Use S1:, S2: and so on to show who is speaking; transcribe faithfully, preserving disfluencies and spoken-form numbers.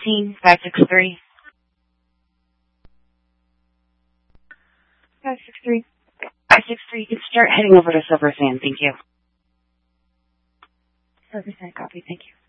S1: seventeen, five six three. five six three. five six three, you can start heading over to Silver Sand. Thank you. Silver Sand, copy. Thank you.